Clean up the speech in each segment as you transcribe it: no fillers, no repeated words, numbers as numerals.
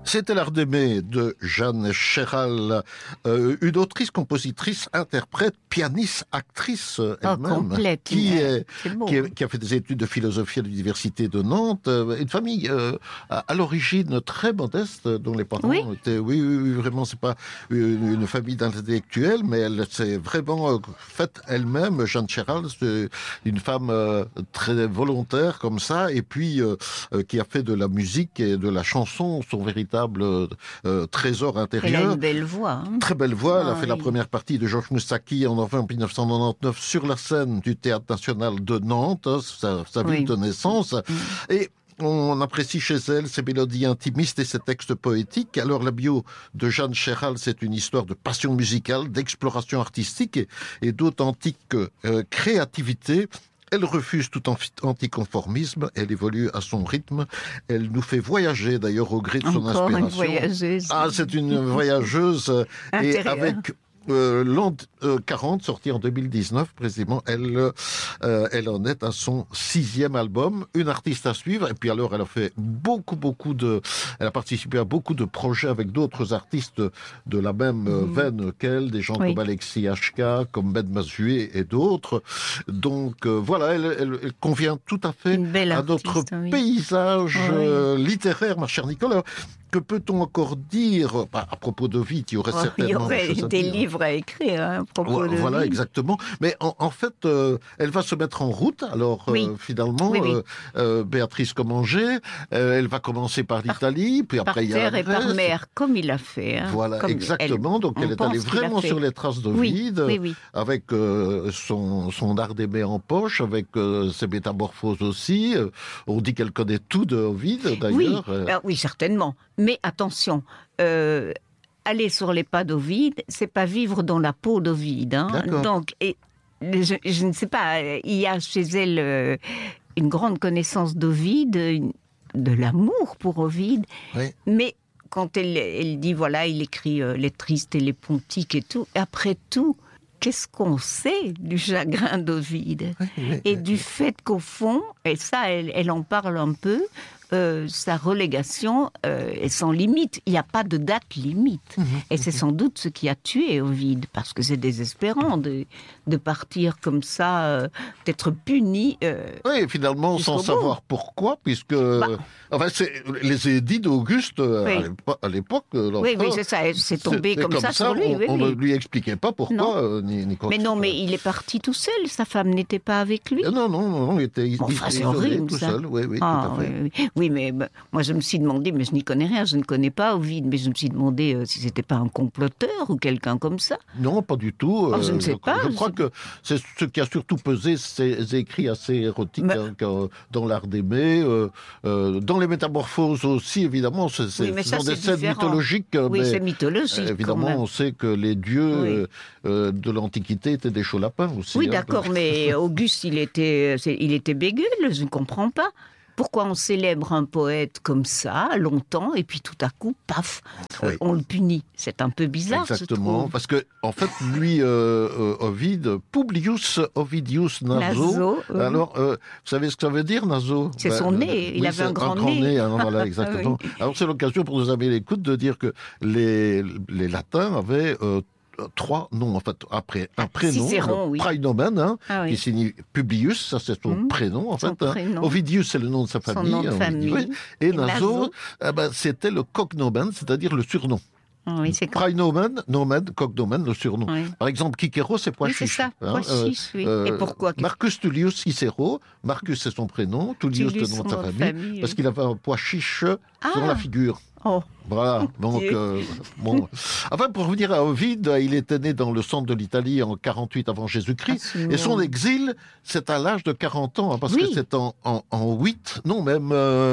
C'était l'art d'aimer de Jeanne Chéral, une autrice, compositrice, interprète, pianiste, actrice elle-même, qui a fait des études de philosophie à l'université de Nantes, une famille à l'origine très modeste, dont les parents étaient, vraiment, c'est pas une famille d'intellectuels, mais elle s'est vraiment faite elle-même. Jeanne Chéral, c'est une femme très volontaire comme ça, et puis qui a fait de la musique et de la chanson son véritable trésor intérieur. Elle a une belle voix. Très belle voix. Elle a fait la première partie de Georges Moustaki en novembre 1999 sur la scène du Théâtre National de Nantes, sa ville de naissance. Et on apprécie chez elle ses mélodies intimistes et ses textes poétiques. Alors la bio de Jeanne Chéral, c'est une histoire de passion musicale, d'exploration artistique et d'authentique créativité. Elle refuse tout anticonformisme, elle évolue à son rythme, elle nous fait voyager d'ailleurs au gré de son inspiration. Une voyageuse. Ah, c'est une voyageuse et avec l'an 40, sorti en 2019 précisément, elle en est à son 6e album, une artiste à suivre. Et puis alors elle a fait elle a participé à beaucoup de projets avec d'autres artistes de la même veine qu'elle, des gens comme Alexis HK, comme Ben Mazué et d'autres. Donc voilà, elle convient tout à fait à notre paysage littéraire, ma chère Nicole. Alors, que peut-on encore dire à propos d'Ovide? Il y aurait certainement des livres à écrire à propos d'Ovide. Voilà, exactement. Mais en fait, elle va se mettre en route. Alors, finalement, Béatrice Commanger, elle va commencer par l'Italie, puis après il y a terre et par mer, comme il a fait. Voilà, exactement. Donc, elle est allée vraiment sur les traces d'Ovide, avec son art d'aimer en poche, avec ses métamorphoses aussi. On dit qu'elle connaît tout d'Ovide, d'ailleurs. Oui, certainement. Mais attention, aller sur les pas d'Ovide, c'est pas vivre dans la peau d'Ovide. Donc, je ne sais pas, il y a chez elle une grande connaissance d'Ovide, de l'amour pour Ovide, mais quand elle dit, voilà, il écrit les tristes et les pontiques et tout, après tout, qu'est-ce qu'on sait du chagrin d'Ovide et du fait qu'au fond, et ça, elle en parle un peu, sa relégation est sans limite. Il n'y a pas de date limite. Et c'est sans doute ce qui a tué Ovide, parce que c'est désespérant de partir comme ça, d'être puni. Oui, finalement, sans savoir pourquoi, puisque c'est les édits d'Auguste à l'époque. Oui, c'est ça. C'est tombé comme ça sur lui. On ne lui expliquait pas pourquoi. Mais non, mais il est parti tout seul. Sa femme n'était pas avec lui. Non, il était c'est horrible, tout ça. seul. Oui, tout à fait. Oui, mais moi je me suis demandé, mais je n'y connais rien, je ne connais pas Ovide, mais je me suis demandé si c'était pas un comploteur ou quelqu'un comme ça. Non, pas du tout. Je ne sais pas. Je crois que c'est ce qui a surtout pesé, ces écrits assez érotiques dans l'art d'aimer, dans les métamorphoses aussi, évidemment. Ce sont des scènes mythologiques. Oui, c'est mythologique. Évidemment, on sait que les dieux de l'Antiquité étaient des chauds lapins aussi. Oui, d'accord, mais Auguste, il était bégueule, je ne comprends pas. Pourquoi on célèbre un poète comme ça, longtemps, et puis tout à coup, paf, on le punit? C'est un peu bizarre, exactement, je trouve. Parce que, en fait, lui, Ovide, Publius Ovidius Naso. Alors, vous savez ce que ça veut dire, Naso? C'est son nez, il avait un grand nez. Voilà, exactement. Alors, c'est l'occasion pour nos amis l'écoute de dire que les latins avaient... 3 noms, en fait, après un prénom, Praenomen, qui signifie Publius, ça c'est son prénom, en fait. Ovidius, c'est le nom de sa famille. Son nom de famille. Et Naso, c'était le cognomen, c'est-à-dire le surnom. Oui, c'est Praenomen, nomen, cognomen, le surnom. Oui. Par exemple, Cicéro, c'est Pois Chiche. C'est ça, Pois Chiche, Et pourquoi Marcus Tullius Cicéro, Marcus c'est son prénom, Tullius le nom de sa famille, parce qu'il avait un pois chiche sur la figure. Voilà, donc Enfin, pour revenir à Ovide, il était né dans le centre de l'Italie en 48 avant Jésus-Christ, et son exil, c'est à l'âge de 40 ans, parce que c'est en 8, non même,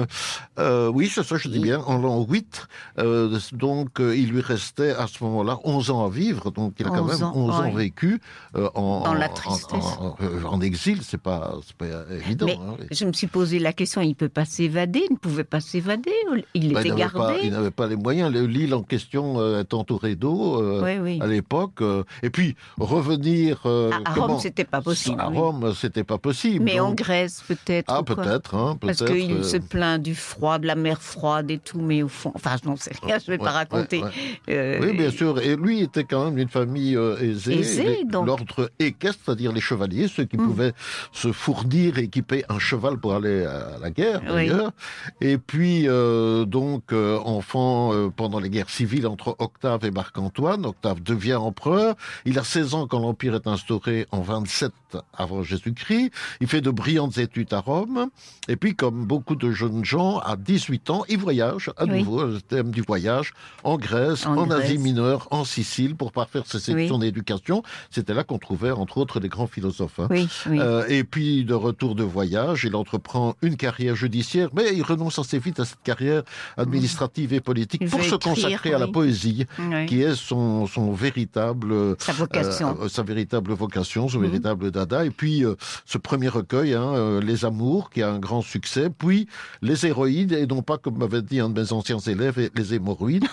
oui, c'est ça, je dis bien, en l'an 8, donc il lui restait à ce moment-là 11 ans à vivre, donc il a quand même 11 ans vécu dans la tristesse. En exil, c'est pas évident. Mais je me suis posé la question, il ne peut pas s'évader, il ne pouvait pas s'évader, il était gardé. pas les moyens. L'île en question est entourée d'eau à l'époque. Et puis, revenir... à Rome, c'était pas possible. À Rome, c'était pas possible. Mais en Grèce, peut-être. Ah, peut-être. Parce qu'il se plaint du froid, de la mer froide et tout, mais au fond... Enfin, je n'en sais rien, je ne vais pas raconter. Oui, bien sûr. Et lui était quand même d'une famille aisée. L'ordre équestre, c'est-à-dire les chevaliers, ceux qui pouvaient se fournir et équiper un cheval pour aller à la guerre, d'ailleurs. Et puis, enfant, pendant les guerres civiles entre Octave et Marc-Antoine, Octave devient empereur. Il a 16 ans quand l'Empire est instauré en 27 avant Jésus-Christ. Il fait de brillantes études à Rome. Et puis, comme beaucoup de jeunes gens, à 18 ans, il voyage à nouveau, le thème du voyage, en Grèce, en Asie mineure, en Sicile, pour parfaire son éducation. C'était là qu'on trouvait, entre autres, des grands philosophes. Et puis, de retour de voyage, il entreprend une carrière judiciaire, mais il renonce assez vite à cette carrière administrative et politique pour se consacrer à la poésie, qui est son véritable... Sa vocation. Sa véritable vocation, son véritable dada. Et puis, ce premier recueil, Les Amours, qui a un grand succès, puis Les Héroïdes, et non pas, comme m'avait dit un de mes anciens élèves, les hémorroïdes.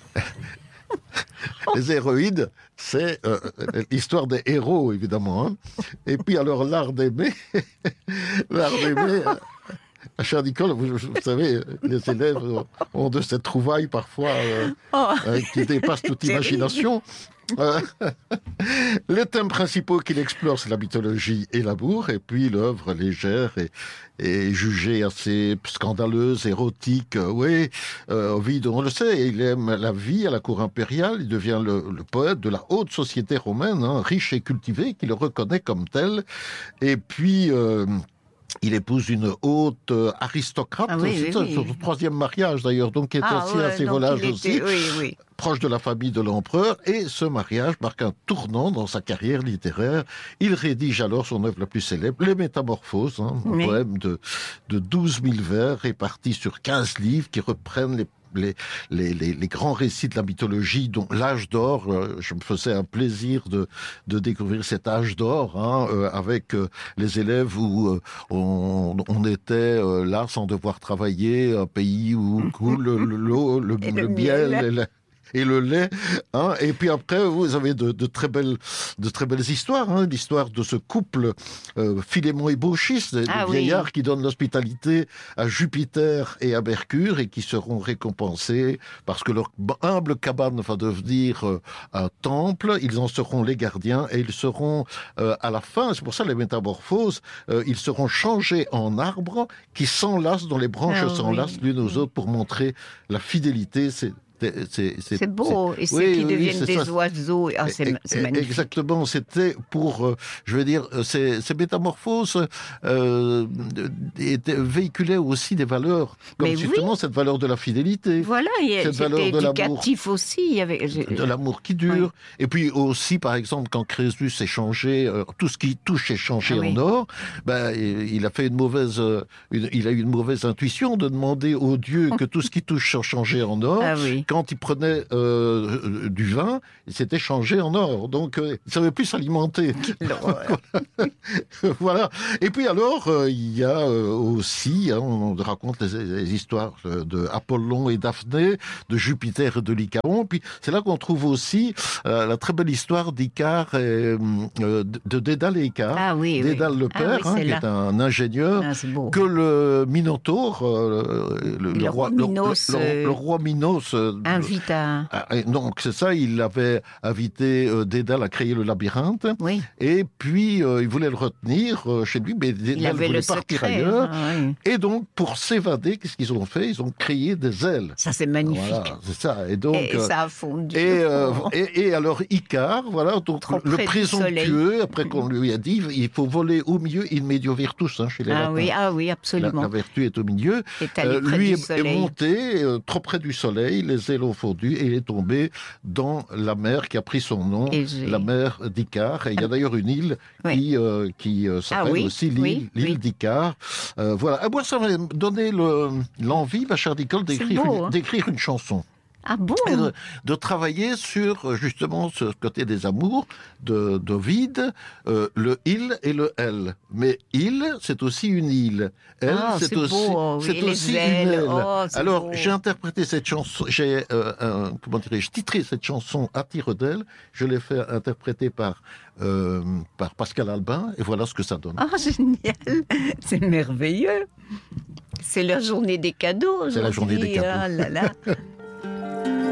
Les héroïdes, c'est l'histoire des héros, évidemment. Et puis, alors, l'art d'aimer, à Charnicole, vous savez, les élèves ont de cette trouvaille parfois qui dépasse toute imagination. Les thèmes principaux qu'il explore, c'est la mythologie et l'amour, et puis l'œuvre légère et jugée assez scandaleuse, érotique. Ovide, on le sait, il aime la vie à la cour impériale, il devient le poète de la haute société romaine, riche et cultivé, qui le reconnaît comme tel. Et puis... il épouse une haute aristocrate, c'est son troisième mariage d'ailleurs, donc qui est assez volage aussi, proche de la famille de l'empereur, et ce mariage marque un tournant dans sa carrière littéraire. Il rédige alors son œuvre la plus célèbre, Les Métamorphoses, un poème de 12 000 vers répartis sur 15 livres qui reprennent les grands récits de la mythologie, dont l'âge d'or. Je me faisais un plaisir de découvrir cet âge d'or avec les élèves où on était là sans devoir travailler, un pays où coule l'eau, le miel et le lait, et puis après vous avez de très belles histoires, l'histoire de ce couple Philémon et Baucis, des vieillards qui donnent l'hospitalité à Jupiter et à Mercure et qui seront récompensés parce que leur humble cabane va devenir un temple. Ils en seront les gardiens et ils seront à la fin, c'est pour ça les métamorphoses, ils seront changés en arbres qui s'enlacent, dont les branches s'enlacent l'une aux autres pour montrer la fidélité. C'est beau, et ceux qui deviennent des oiseaux, c'est magnifique. Exactement, c'était pour, ces métamorphoses véhiculaient aussi des valeurs, comme justement cette valeur de la fidélité. Voilà, cette valeur de éducatif aussi. Il y avait... De l'amour qui dure. Et puis aussi, par exemple, quand Crésus est changé, tout ce qui touche est changé en or, il a fait il a eu une mauvaise intuition de demander aux dieux que tout ce qui touche soit changé en or. Quand il prenait du vin, il s'était changé en or. Donc, il ne savait plus s'alimenter. Voilà. Et puis alors, il y a aussi, on raconte les histoires de Apollon et Daphné, de Jupiter et de Lycaon. Puis c'est là qu'on trouve aussi la très belle histoire d'Icare et de Dédale et Icare. Dédale le père, qui est un ingénieur, que le Minotaure, le roi Minos, invite à... Donc, c'est ça, il avait invité Dédale à créer le labyrinthe. Et puis, il voulait le retenir chez lui, mais Dédale voulait partir ailleurs. Et donc, pour s'évader, qu'est-ce qu'ils ont fait? Ils ont créé des ailes. Ça, c'est magnifique. Voilà, c'est ça. Et donc, ça a fondu. Et alors, Icare, voilà, donc le présomptueux, après qu'on lui a dit, il faut voler au milieu, in medio virtus, chez les latins. Oui, absolument. La vertu est au milieu. Lui est monté trop près du soleil, les ailes ont fondu et il est tombé dans la mer qui a pris son nom, la mer d'Icare. Et il y a d'ailleurs une île qui s'appelle aussi l'île d'Icare. Voilà. Moi, ça m'a donné l'envie, ma chère Nicole, d'écrire une chanson. Ah bon? De travailler sur justement ce côté des amours d'Ovide, le il et le elle. Mais il, c'est aussi une île. Elle, c'est aussi, c'est aussi une aile. Alors, j'ai interprété cette chanson, titré cette chanson à tire d'aile. Je l'ai fait interpréter par Pascal Albin, et voilà ce que ça donne. Oh, génial! C'est merveilleux! C'est la journée des cadeaux aujourd'hui. C'est la journée des cadeaux. Oh là là.